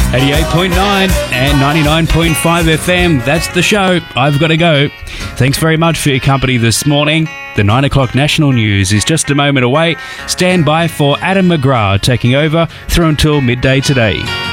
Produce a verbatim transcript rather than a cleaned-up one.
eighty-eight point nine and ninety-nine point five F M. That's the show. I've got to go. Thanks very much for your company this morning. The nine o'clock national news is just a moment away. Stand by for Adam McGrath taking over through until midday today.